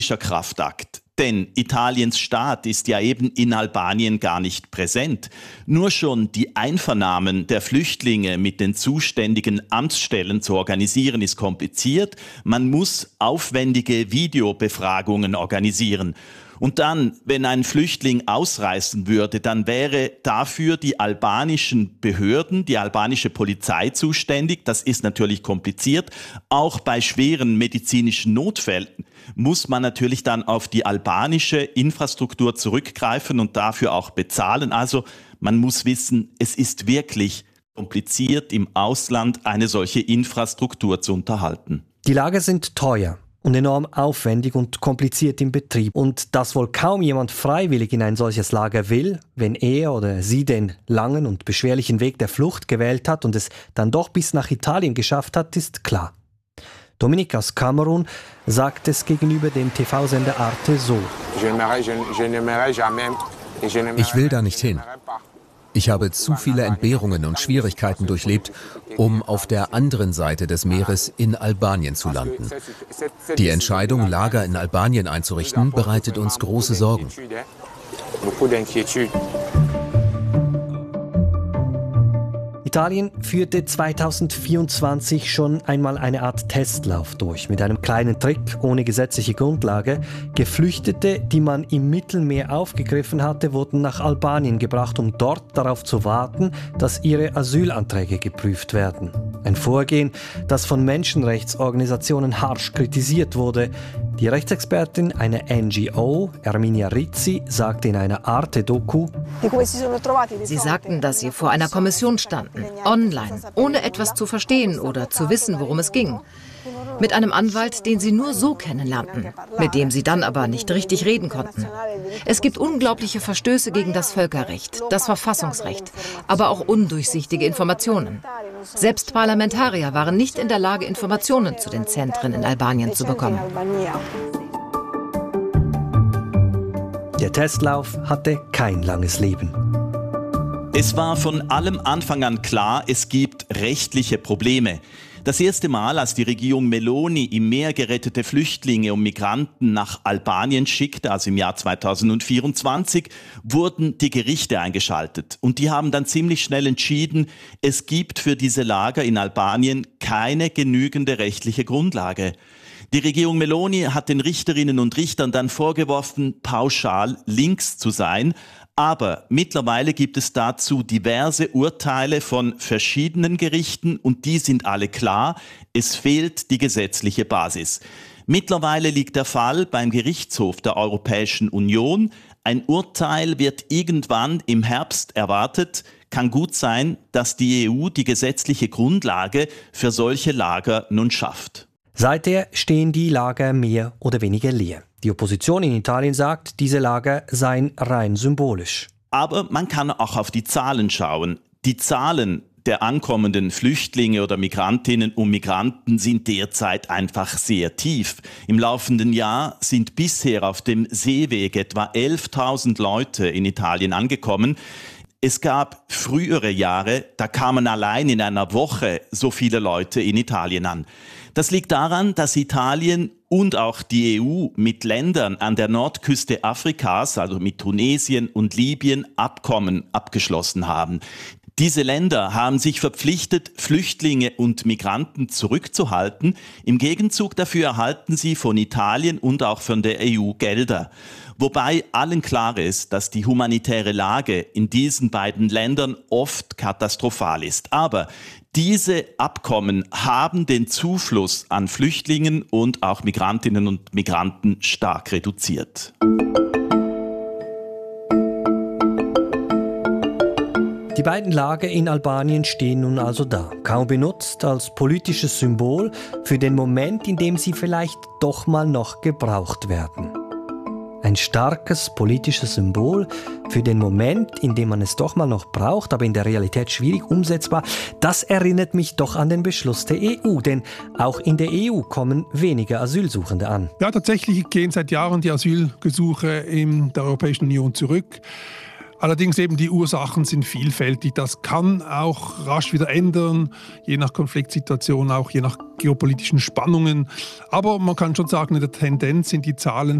Kraftakt. Denn Italiens Staat ist ja eben in Albanien gar nicht präsent. Nur schon die Einvernahmen der Flüchtlinge mit den zuständigen Amtsstellen zu organisieren, ist kompliziert. Man muss aufwendige Videobefragungen organisieren. Und dann, wenn ein Flüchtling ausreisen würde, dann wäre dafür die albanischen Behörden, die albanische Polizei zuständig. Das ist natürlich kompliziert. Auch bei schweren medizinischen Notfällen muss man natürlich dann auf die albanische Infrastruktur zurückgreifen und dafür auch bezahlen. Also man muss wissen, es ist wirklich kompliziert, im Ausland eine solche Infrastruktur zu unterhalten. Die Lager sind teuer und enorm aufwendig und kompliziert im Betrieb. Und dass wohl kaum jemand freiwillig in ein solches Lager will, wenn er oder sie den langen und beschwerlichen Weg der Flucht gewählt hat und es dann doch bis nach Italien geschafft hat, ist klar. Dominik aus Kamerun sagt es gegenüber dem TV-Sender Arte so. Ich will da nicht hin. Ich habe zu viele Entbehrungen und Schwierigkeiten durchlebt, um auf der anderen Seite des Meeres in Albanien zu landen. Die Entscheidung, Lager in Albanien einzurichten, bereitet uns große Sorgen. Italien führte 2024 schon einmal eine Art Testlauf durch, mit einem kleinen Trick ohne gesetzliche Grundlage. Geflüchtete, die man im Mittelmeer aufgegriffen hatte, wurden nach Albanien gebracht, um dort darauf zu warten, dass ihre Asylanträge geprüft werden. Ein Vorgehen, das von Menschenrechtsorganisationen harsch kritisiert wurde. Die Rechtsexpertin einer NGO, Erminia Rizzi, sagte in einer Arte-Doku: Sie sagten, dass sie vor einer Kommission standen, online, ohne etwas zu verstehen oder zu wissen, worum es ging. Mit einem Anwalt, den sie nur so kennenlernten, mit dem sie dann aber nicht richtig reden konnten. Es gibt unglaubliche Verstöße gegen das Völkerrecht, das Verfassungsrecht, aber auch undurchsichtige Informationen. Selbst Parlamentarier waren nicht in der Lage, Informationen zu den Zentren in Albanien zu bekommen. Der Testlauf hatte kein langes Leben. Es war von allem Anfang an klar, es gibt rechtliche Probleme. Das erste Mal, als die Regierung Meloni im Meer gerettete Flüchtlinge und Migranten nach Albanien schickte, also im Jahr 2024, wurden die Gerichte eingeschaltet. Und die haben dann ziemlich schnell entschieden, es gibt für diese Lager in Albanien keine genügende rechtliche Grundlage. Die Regierung Meloni hat den Richterinnen und Richtern dann vorgeworfen, pauschal links zu sein. Aber mittlerweile gibt es dazu diverse Urteile von verschiedenen Gerichten und die sind alle klar, es fehlt die gesetzliche Basis. Mittlerweile liegt der Fall beim Gerichtshof der Europäischen Union. Ein Urteil wird irgendwann im Herbst erwartet. Kann gut sein, dass die EU die gesetzliche Grundlage für solche Lager nun schafft. Seither stehen die Lager mehr oder weniger leer. Die Opposition in Italien sagt, diese Lager seien rein symbolisch. Aber man kann auch auf die Zahlen schauen. Die Zahlen der ankommenden Flüchtlinge oder Migrantinnen und Migranten sind derzeit einfach sehr tief. Im laufenden Jahr sind bisher auf dem Seeweg etwa 11.000 Leute in Italien angekommen. Es gab frühere Jahre, da kamen allein in einer Woche so viele Leute in Italien an. Das liegt daran, dass Italien und auch die EU mit Ländern an der Nordküste Afrikas, also mit Tunesien und Libyen, Abkommen abgeschlossen haben. Diese Länder haben sich verpflichtet, Flüchtlinge und Migranten zurückzuhalten. Im Gegenzug dafür erhalten sie von Italien und auch von der EU Gelder. Wobei allen klar ist, dass die humanitäre Lage in diesen beiden Ländern oft katastrophal ist. Aber diese Abkommen haben den Zufluss an Flüchtlingen und auch Migrantinnen und Migranten stark reduziert. Die beiden Lager in Albanien stehen nun also da, kaum benutzt als politisches Symbol für den Moment, in dem sie vielleicht doch mal noch gebraucht werden. Ein starkes politisches Symbol für den Moment, in dem man es doch mal noch braucht, aber in der Realität schwierig umsetzbar. Das erinnert mich doch an den Beschluss der EU, denn auch in der EU kommen weniger Asylsuchende an. Ja, tatsächlich gehen seit Jahren die Asylgesuche in der Europäischen Union zurück. Allerdings eben die Ursachen sind vielfältig. Das kann auch rasch wieder ändern, je nach Konfliktsituation, auch je nach geopolitischen Spannungen. Aber man kann schon sagen, in der Tendenz sind die Zahlen